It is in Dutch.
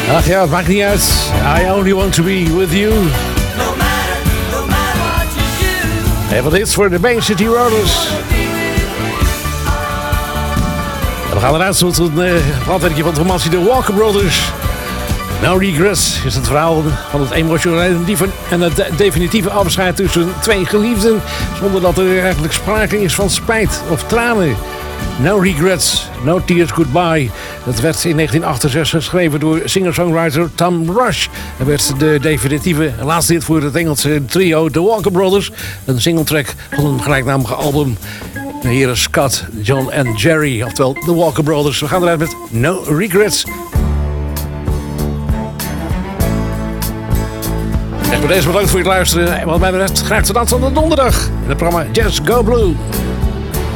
Ach ja, het maakt niet uit. I only want to be with you. En wat hits voor de Bay City Rollers. En we gaan eruit tot een platwerkje van het romantie The Walker Brothers. No Regrets is het verhaal van het emotionele dieven en het definitieve afscheid tussen twee geliefden, zonder dat er eigenlijk sprake is van spijt of tranen. No Regrets, No Tears Goodbye. Dat werd in 1968 geschreven door singer-songwriter Tom Rush. Dat werd de definitieve laatste hit voor het Engelse trio The Walker Brothers. Een singletrack van een gelijknamige album. Hier is Scott, John en Jerry, oftewel The Walker Brothers. We gaan eruit met No Regrets. Echt voor deze bedankt voor het luisteren. En wat mij betreft graag tot aanstaande donderdag in het programma Just Go Blue.